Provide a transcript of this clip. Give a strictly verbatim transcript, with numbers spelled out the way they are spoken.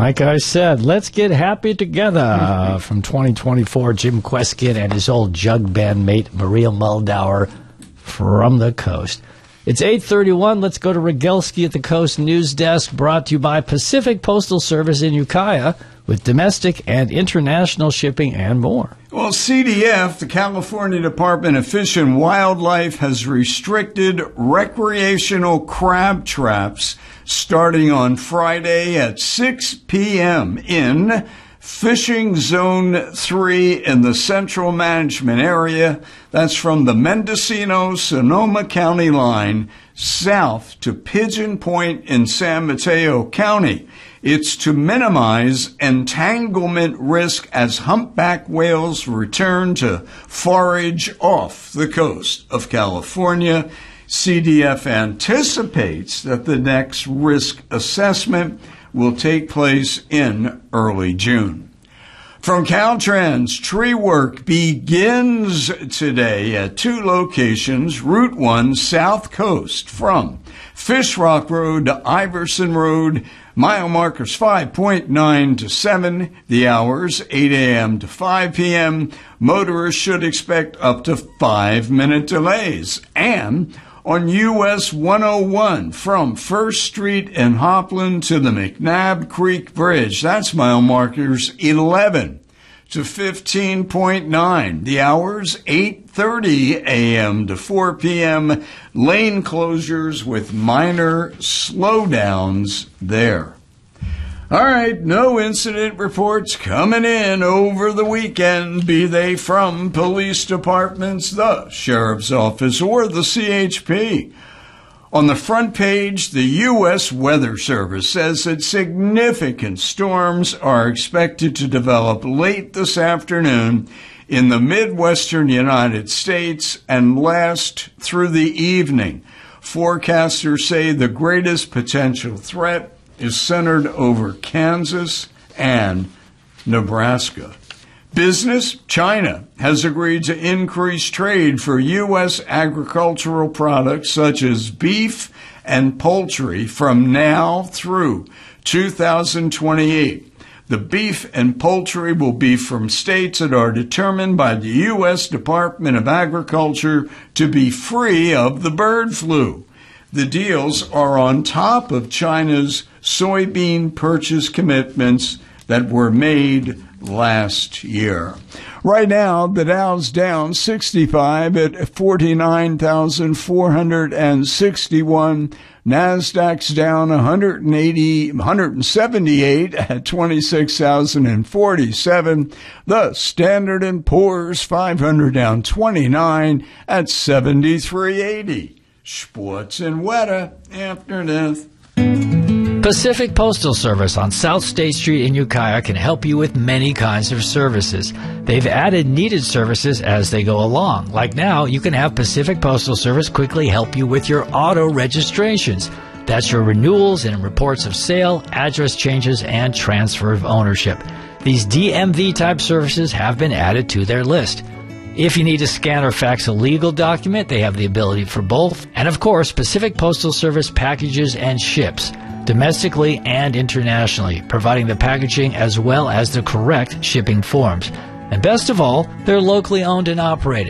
like I said, let's get happy together. Uh, from twenty twenty-four, Jim Kweskin and his old jug bandmate Maria Muldaur from the coast. It's eight thirty-one. Let's go to Rogelski at the Coast News Desk, brought to you by Pacific Postal Service in Ukiah, with domestic and international shipping and more. Well, C D F, the California Department of Fish and Wildlife, has restricted recreational crab traps starting on Friday at six p.m. in Fishing Zone three in the Central Management Area. That's from the Mendocino-Sonoma County line south to Pigeon Point in San Mateo County. It's to minimize entanglement risk as humpback whales return to forage off the coast of California. C D F anticipates that the next risk assessment will take place in early June. From Caltrans, tree work begins today at two locations, Route one South Coast from Fish Rock Road to Iverson Road. Mile markers five point nine to seven, the hours eight a.m. to five p.m. Motorists should expect up to five-minute delays. And on U S one oh one from First Street in Hopland to the McNabb Creek Bridge, that's mile markers eleven to fifteen point nine. The hours eight thirty a.m. to four p.m. Lane closures with minor slowdowns there. All right, no incident reports coming in over the weekend, be they from police departments, the sheriff's office, or the C H P. On the front page, the U S Weather Service says that significant storms are expected to develop late this afternoon in the Midwestern United States and last through the evening. Forecasters say the greatest potential threat is centered over Kansas and Nebraska. Business, China has agreed to increase trade for U S agricultural products such as beef and poultry from now through two thousand twenty-eight. The beef and poultry will be from states that are determined by the U S Department of Agriculture to be free of the bird flu. The deals are on top of China's soybean purchase commitments that were made last year. Right now, the Dow's down sixty-five at forty-nine thousand four hundred sixty-one. NASDAQ's down one hundred eighty, one hundred seventy-eight at twenty-six thousand forty-seven. The Standard and Poor's five hundred down twenty-nine at seventy-three eighty. Sports and weather after this. Pacific Postal Service on South State Street in Ukiah can help you with many kinds of services. They've added needed services as they go along. Like now, you can have Pacific Postal Service quickly help you with your auto registrations. That's your renewals and reports of sale, address changes, and transfer of ownership. These D M V-type services have been added to their list. If you need to scan or fax a legal document, they have the ability for both. And of course, Pacific Postal Service packages and ships, domestically and internationally, providing the packaging as well as the correct shipping forms. And best of all, they're locally owned and operated.